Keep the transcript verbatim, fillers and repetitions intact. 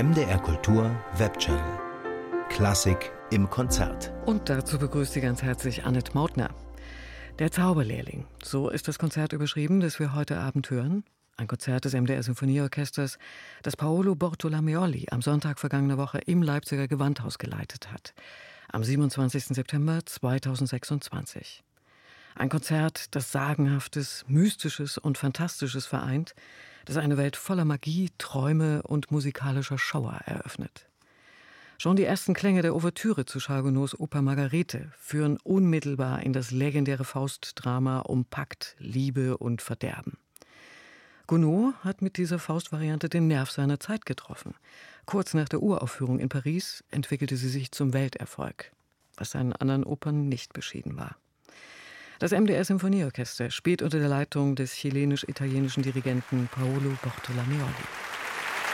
M D R Kultur Webchannel. Klassik im Konzert. Und dazu begrüßt Sie ganz herzlich Annette Mautner. Der Zauberlehrling, so ist das Konzert überschrieben, das wir heute Abend hören. Ein Konzert des M D R Sinfonieorchesters, das Paolo Bortolomeoli am Sonntag vergangener Woche im Leipziger Gewandhaus geleitet hat. Am siebenundzwanzigsten September zweitausendsechsundzwanzig. Ein Konzert, das Sagenhaftes, Mystisches und Fantastisches vereint, das eine Welt voller Magie, Träume und musikalischer Schauer eröffnet. Schon die ersten Klänge der Ouvertüre zu Charles Gounod's Oper Margarete führen unmittelbar in das legendäre Faust-Drama um Pakt, Liebe und Verderben. Gounod hat mit dieser Faust-Variante den Nerv seiner Zeit getroffen. Kurz nach der Uraufführung in Paris entwickelte sie sich zum Welterfolg, was seinen anderen Opern nicht beschieden war. Das M D R Sinfonieorchester spielt unter der Leitung des chilenisch-italienischen Dirigenten Paolo Bortolomeoli.